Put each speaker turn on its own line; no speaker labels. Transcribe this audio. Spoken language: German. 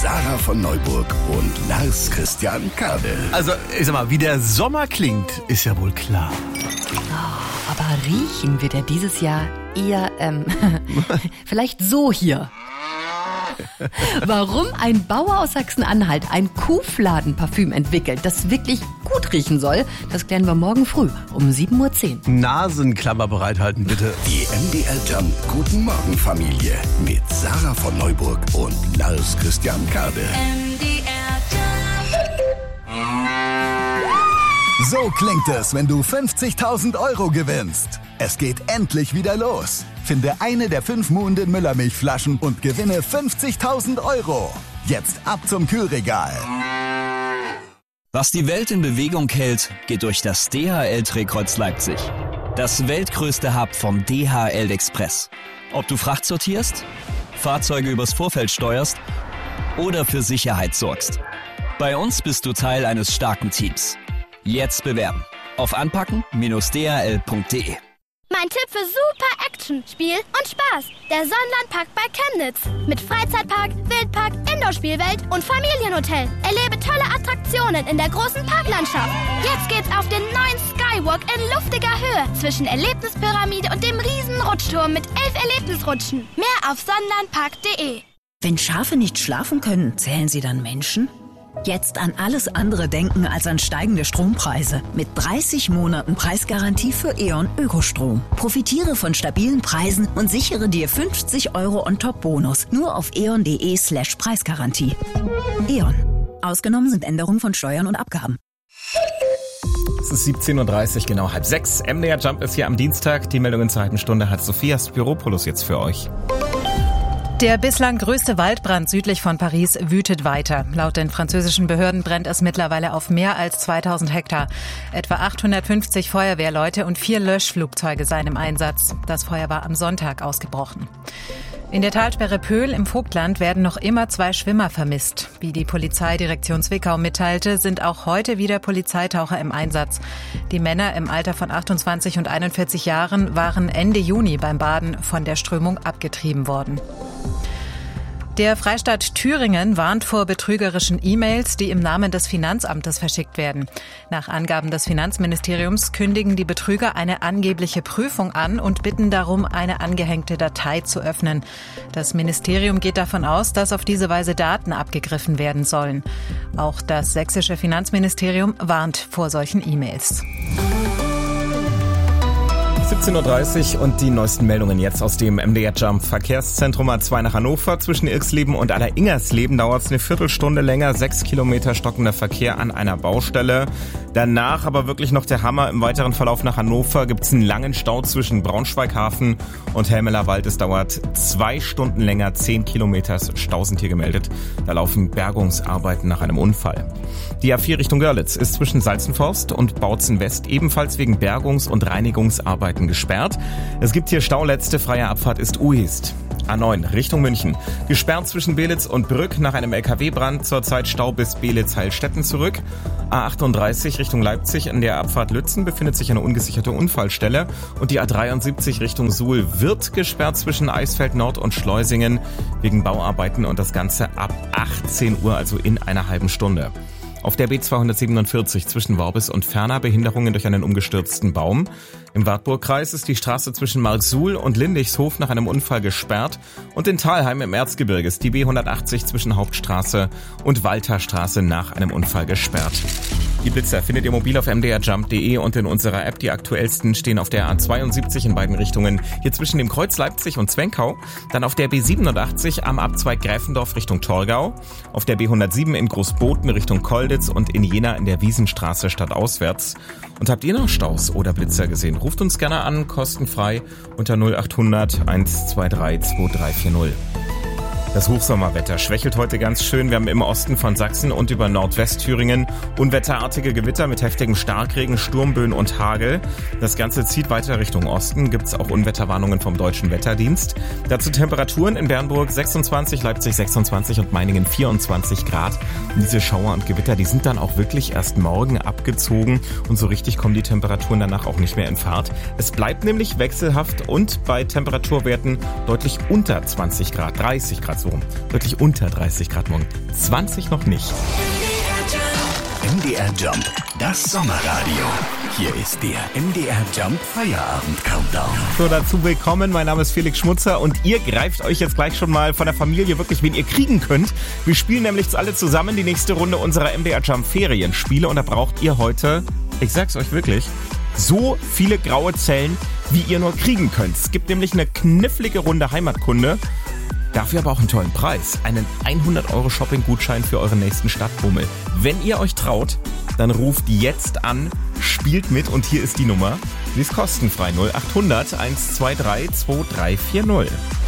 Sarah von Neuburg und Lars Christian Kade.
Also, ich sag mal, wie der Sommer klingt, ist ja wohl klar.
Oh, aber riechen wird er dieses Jahr eher, vielleicht so hier. Warum ein Bauer aus Sachsen-Anhalt ein Kuhfladenparfüm entwickelt, das wirklich gut riechen soll, das klären wir morgen früh um 7:10 Uhr.
Nasenklammer bereithalten, bitte.
Die MDR Jump Guten Morgen Familie mit Sarah von Neuburg und Lars Christian Kade.
So klingt es, wenn du 50.000 € gewinnst. Es geht endlich wieder los. Finde eine der 5 Muhnden Müllermilchflaschen und gewinne 50.000 €. Jetzt ab zum Kühlregal.
Was die Welt in Bewegung hält, geht durch das DHL-Drehkreuz Leipzig. Das weltgrößte Hub vom DHL Express. Ob du Fracht sortierst, Fahrzeuge übers Vorfeld steuerst oder für Sicherheit sorgst. Bei uns bist du Teil eines starken Teams. Jetzt bewerben auf anpacken-dhl.de.
Mein Tipp für super Action, Spiel und Spaß. Der Sonnenlandpark bei Chemnitz. Mit Freizeitpark, Wildpark, Indoor-Spielwelt und Familienhotel. Erlebe tolle Attraktionen in der großen Parklandschaft. Jetzt geht's auf den neuen Skywalk in luftiger Höhe zwischen Erlebnispyramide und dem riesen Rutschturm mit 11 Erlebnisrutschen. Mehr auf sonnenlandpark.de.
Wenn Schafe nicht schlafen können, zählen sie dann Menschen? Jetzt an alles andere denken als an steigende Strompreise. Mit 30 Monaten Preisgarantie für E.ON Ökostrom. Profitiere von stabilen Preisen und sichere dir 50 € on-top-Bonus. Nur auf eon.de/Preisgarantie. E.ON. Ausgenommen sind Änderungen von Steuern und Abgaben.
Es ist 17:30 Uhr, genau 5:30. MDR Jump ist hier am Dienstag. Die Meldung in zur halben Stunde hat Sophia Spiropoulos jetzt für euch.
Der bislang größte Waldbrand südlich von Paris wütet weiter. Laut den französischen Behörden brennt es mittlerweile auf mehr als 2000 Hektar. Etwa 850 Feuerwehrleute und 4 Löschflugzeuge seien im Einsatz. Das Feuer war am Sonntag ausgebrochen. In der Talsperre Pöhl im Vogtland werden noch immer 2 Schwimmer vermisst. Wie die Polizeidirektion Zwickau mitteilte, sind auch heute wieder Polizeitaucher im Einsatz. Die Männer im Alter von 28 und 41 Jahren waren Ende Juni beim Baden von der Strömung abgetrieben worden. Der Freistaat Thüringen warnt vor betrügerischen E-Mails, die im Namen des Finanzamtes verschickt werden. Nach Angaben des Finanzministeriums kündigen die Betrüger eine angebliche Prüfung an und bitten darum, eine angehängte Datei zu öffnen. Das Ministerium geht davon aus, dass auf diese Weise Daten abgegriffen werden sollen. Auch das sächsische Finanzministerium warnt vor solchen E-Mails.
17:30 Uhr und die neuesten Meldungen jetzt aus dem MDR Jump Verkehrszentrum A2 nach Hannover. Zwischen Irxleben und Alleringersleben dauert es eine Viertelstunde länger. 6 Kilometer stockender Verkehr an einer Baustelle. Danach aber wirklich noch der Hammer. Im weiteren Verlauf nach Hannover gibt es einen langen Stau zwischen Braunschweighafen und Helmelerwald. Es dauert 2 Stunden länger. 10 Kilometer Stau sind hier gemeldet. Da laufen Bergungsarbeiten nach einem Unfall. Die A4 Richtung Görlitz ist zwischen Salzenforst und Bautzen West ebenfalls wegen Bergungs- und Reinigungsarbeiten gesperrt. Es gibt hier Stau, letzte freie Abfahrt ist Ueast. A9 Richtung München. Gesperrt zwischen Belitz und Brück nach einem LKW-Brand. Zurzeit Stau bis Belitz-Heilstätten zurück. A38 Richtung Leipzig. An der Abfahrt Lützen befindet sich eine ungesicherte Unfallstelle. Und die A73 Richtung Suhl wird gesperrt zwischen Eisfeld Nord und Schleusingen wegen Bauarbeiten und das Ganze ab 18 Uhr, also in einer halben Stunde. Auf der B247 zwischen Worbis und Ferner Behinderungen durch einen umgestürzten Baum. Im Wartburgkreis ist die Straße zwischen Marksuhl und Lindichshof nach einem Unfall gesperrt. Und in Thalheim im Erzgebirge ist die B180 zwischen Hauptstraße und Walterstraße nach einem Unfall gesperrt. Die Blitzer findet ihr mobil auf mdrjump.de und in unserer App. Die aktuellsten stehen auf der A72 in beiden Richtungen, hier zwischen dem Kreuz Leipzig und Zwenkau. Dann auf der B87 am Abzweig Gräfendorf Richtung Torgau. Auf der B107 in Großboten Richtung Kolditz und in Jena in der Wiesenstraße stadtauswärts. Und habt ihr noch Staus oder Blitzer gesehen? Ruft uns gerne an, kostenfrei unter 0800 123 2340. Das Hochsommerwetter schwächelt heute ganz schön. Wir haben im Osten von Sachsen und über Nordwestthüringen unwetterartige Gewitter mit heftigem Starkregen, Sturmböen und Hagel. Das Ganze zieht weiter Richtung Osten. Gibt es auch Unwetterwarnungen vom Deutschen Wetterdienst. Dazu Temperaturen in Bernburg 26, Leipzig 26 und Meiningen 24 Grad. Und diese Schauer und Gewitter, die sind dann auch wirklich erst morgen abgezogen. Und so richtig kommen die Temperaturen danach auch nicht mehr in Fahrt. Es bleibt nämlich wechselhaft und bei Temperaturwerten deutlich unter 20 Grad, 30 Grad So, wirklich unter 30 Grad morgen. 20 noch nicht.
MDR Jump, das Sommerradio. Hier ist der MDR Jump Feierabend-Countdown.
So, dazu willkommen. Mein Name ist Felix Schmutzer und ihr greift euch jetzt gleich schon mal von der Familie wirklich, wen ihr kriegen könnt. Wir spielen nämlich alle zusammen die nächste Runde unserer MDR Jump Ferienspiele und da braucht ihr heute, ich sag's euch wirklich, so viele graue Zellen, wie ihr nur kriegen könnt. Es gibt nämlich eine knifflige Runde Heimatkunde. Dafür aber auch einen tollen Preis. Einen 100€ Shopping-Gutschein für euren nächsten Stadtbummel. Wenn ihr euch traut, dann ruft jetzt an, spielt mit und hier ist die Nummer. Die ist kostenfrei 0800 123 2340.